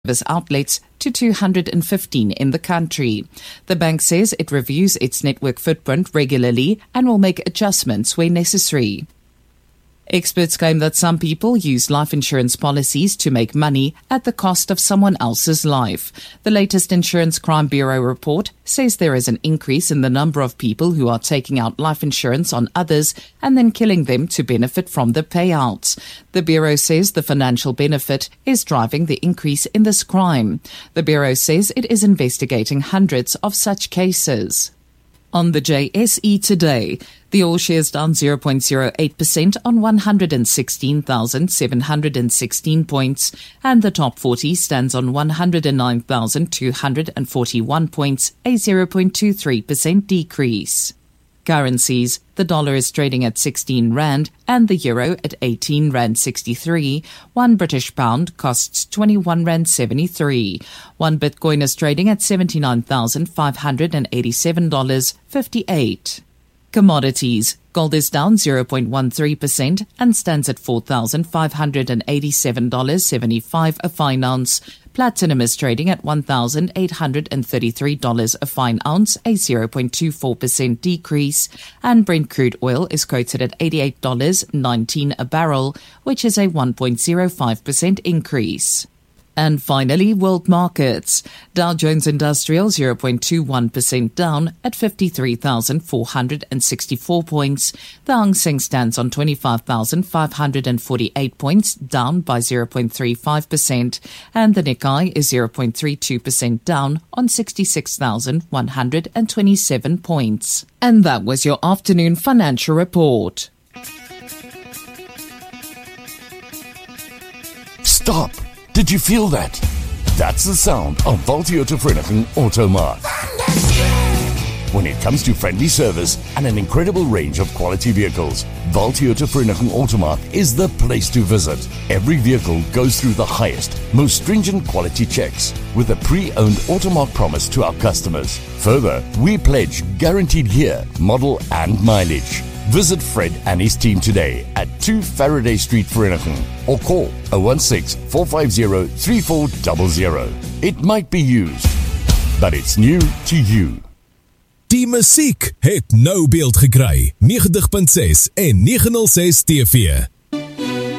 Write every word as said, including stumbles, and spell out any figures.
service outlets to two hundred fifteen in the country. The bank says it reviews its network footprint regularly and will make adjustments where necessary. Experts claim that some people use life insurance policies to make money at the cost of someone else's life. The latest Insurance Crime Bureau report says there is an increase in the number of people who are taking out life insurance on others and then killing them to benefit from the payouts. The Bureau says the financial benefit is driving the increase in this crime. The Bureau says it is investigating hundreds of such cases. On the J S E today, the All Shares down zero point zero eight percent on one hundred sixteen thousand seven hundred sixteen points, and the top forty stands on one hundred nine thousand two hundred forty-one points, a zero point two three percent decrease. Currencies: the dollar is trading at sixteen rand and the euro at eighteen rand sixty-three. One British pound costs twenty-one rand seventy-three. One Bitcoin is trading at seventy-nine thousand five hundred eighty-seven dollars fifty-eight. Commodities: gold is down zero point one three percent and stands at four thousand five hundred eighty-seven dollars seventy-five a fine ounce. Platinum is trading at one thousand eight hundred thirty-three dollars a fine ounce, a zero point two four percent decrease, and Brent crude oil is quoted at eighty-eight dollars nineteen a barrel, which is a one point zero five percent increase. And finally, world markets. Dow Jones Industrial zero point two one percent down at fifty-three thousand four hundred sixty-four points. The Hang Seng stands on twenty-five thousand five hundred forty-eight points, down by zero point three five percent. And the Nikkei is zero point three two percent down on sixty-six thousand one hundred twenty-seven points. And that was your afternoon financial report. Stop! Did you feel that? That's the sound of Valtioto Vereniging Automark. When it comes to friendly service and an incredible range of quality vehicles, Valtioto Vereniging Automark is the place to visit. Every vehicle goes through the highest, most stringent quality checks with a pre-owned Automark promise to our customers. Further, we pledge guaranteed year, model and mileage. Visit Fred and his team today at two Faraday Street, Vereniging, or call zero one six, four five zero, three four zero zero. It might be used, but it's new to you. Die musiek het nou beeld gekry. negentig punt ses en negen nul ses T V.